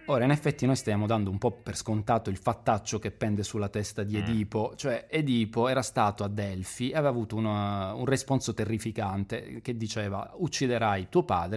Ora, in effetti noi stiamo dando un po' per scontato il fattaccio che pende sulla testa di Edipo, cioè Edipo era stato a Delfi e aveva avuto un responso terrificante che diceva: ucciderai tuo padre